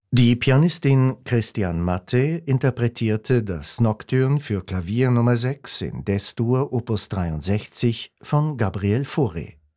Die Pianistin Christian Matte interpretierte das Nocturne für Klavier Nr. 6 in D-Dur Opus 63 von Gabriel Fauré.